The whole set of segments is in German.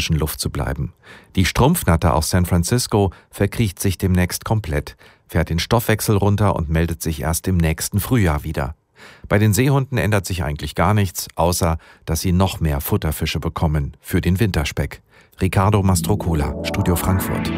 frischen Luft zu bleiben. Die Strumpfnatter aus San Francisco verkriecht sich demnächst komplett, fährt den Stoffwechsel runter und meldet sich erst im nächsten Frühjahr wieder. Bei den Seehunden ändert sich eigentlich gar nichts, außer dass sie noch mehr Futterfische bekommen für den Winterspeck. Ricardo Mastrocola, Studio Frankfurt.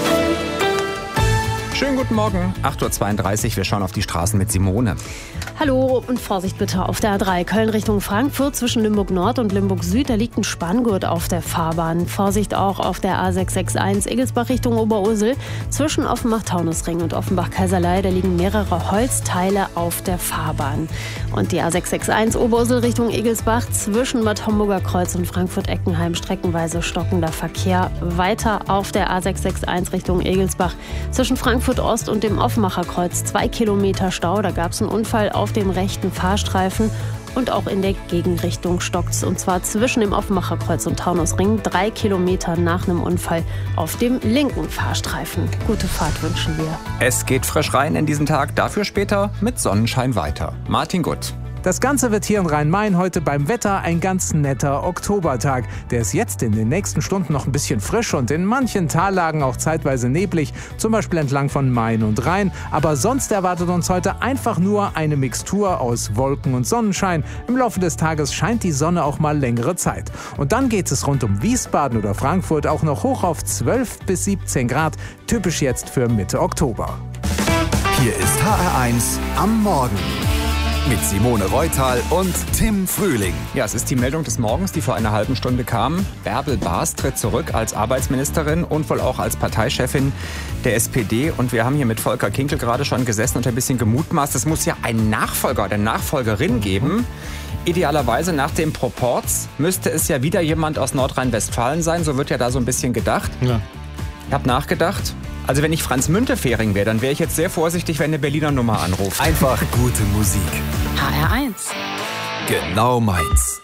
Schönen guten Morgen, 8.32 Uhr, wir schauen auf die Straßen mit Simone. Hallo und Vorsicht bitte auf der A3 Köln Richtung Frankfurt zwischen Limburg Nord und Limburg Süd. Da liegt ein Spanngurt auf der Fahrbahn. Vorsicht auch auf der A661 Egelsbach Richtung Oberursel. Zwischen Offenbach-Taunusring und Offenbach-Kaiserlei, da liegen mehrere Holzteile auf der Fahrbahn. Und die A661 Oberursel Richtung Egelsbach zwischen Bad Homburger Kreuz und Frankfurt-Eckenheim streckenweise stockender Verkehr. Weiter auf der A661 Richtung Egelsbach zwischen Frankfurt Ost und dem Offenbacher Kreuz 2 Kilometer Stau. Da gab es einen Unfall auf dem rechten Fahrstreifen und auch in der Gegenrichtung stockt's. Und zwar zwischen dem Offenbacher Kreuz und Taunusring 3 Kilometer nach einem Unfall auf dem linken Fahrstreifen. Gute Fahrt wünschen wir. Es geht frisch rein in diesen Tag, dafür später mit Sonnenschein weiter. Martin Gutt. Das Ganze wird hier in Rhein-Main heute beim Wetter ein ganz netter Oktobertag. Der ist jetzt in den nächsten Stunden noch ein bisschen frisch und in manchen Tallagen auch zeitweise neblig, zum Beispiel entlang von Main und Rhein. Aber sonst erwartet uns heute einfach nur eine Mixtur aus Wolken und Sonnenschein. Im Laufe des Tages scheint die Sonne auch mal längere Zeit. Und dann geht es rund um Wiesbaden oder Frankfurt auch noch hoch auf 12 bis 17 Grad, typisch jetzt für Mitte Oktober. Hier ist HR1 am Morgen. Mit Simone Reutal und Tim Frühling. Ja, es ist die Meldung des Morgens, die vor einer halben Stunde kam. Bärbel Baas tritt zurück als Arbeitsministerin und wohl auch als Parteichefin der SPD. Und wir haben hier mit Volker Kinkel gerade schon gesessen und ein bisschen gemutmaßt. Es muss ja einen Nachfolger oder eine Nachfolgerin geben. Idealerweise nach dem Proporz müsste es ja wieder jemand aus Nordrhein-Westfalen sein. So wird ja da so ein bisschen gedacht. Ja. Ich habe nachgedacht. Also wenn ich Franz Müntefering wäre, dann wäre ich jetzt sehr vorsichtig, wenn eine Berliner Nummer anruft. Einfach gute Musik. HR1. Genau meins.